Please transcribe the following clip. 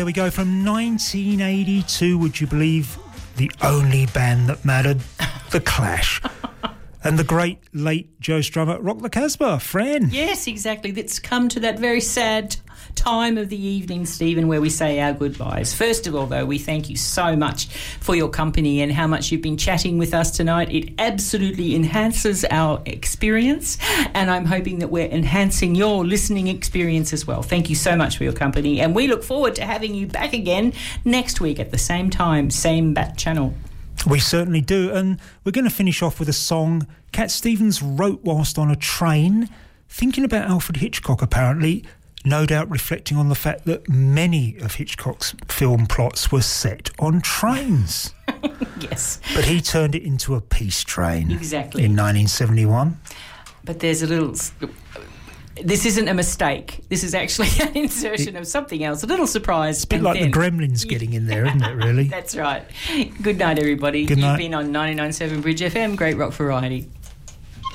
There we go, from 1982, would you believe, the only band that mattered, The Clash. And the great late Joe Strummer, Rock the Casbah, Fran. Yes, exactly. It's come to that very sad time of the evening, Stephen, where we say our goodbyes. First of all, though, we thank you so much for your company and how much you've been chatting with us tonight. It absolutely enhances our experience, and I'm hoping that we're enhancing your listening experience as well. Thank you so much for your company, and we look forward to having you back again next week at the same time, same bat channel. We certainly do, and we're going to finish off with a song Cat Stevens wrote whilst on a train, thinking about Alfred Hitchcock apparently, no doubt reflecting on the fact that many of Hitchcock's film plots were set on trains. Yes. But he turned it into a peace train. Exactly. In 1971. But there's a little... This isn't a mistake. This is actually an insertion of something else. A little surprise. It's a bit like the Gremlins getting in there, isn't it, really? That's right. Good night, everybody. Good night. You've been on 99.7 Bridge FM, Great Rock Variety.